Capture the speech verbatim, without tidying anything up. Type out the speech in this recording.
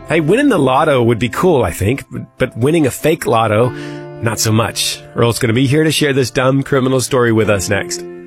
Hey, winning the lotto would be cool, I think, but, but winning a fake lotto, not so much. Earl's going to be here to share this dumb criminal story with us next.